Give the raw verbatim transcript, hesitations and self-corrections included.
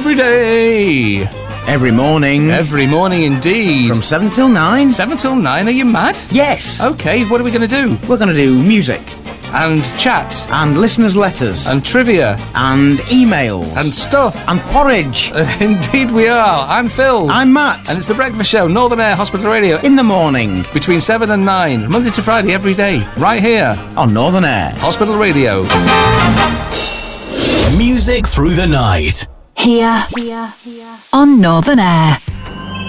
every day. Every morning. Every morning indeed. From seven till nine. seven till nine, are you mad? Yes. Okay, what are we going to do? We're going to do music. And chat. And listeners' letters. And trivia. And emails. And stuff. And porridge. Uh, indeed we are. I'm Phil. I'm Matt. And it's The Breakfast Show, Northern Air Hospital Radio. In the morning. Between seven and nine. Monday to Friday, every day. Right here. On Northern Air. Hospital Radio. Music through the night. Here. Here. Here. On Northern Air.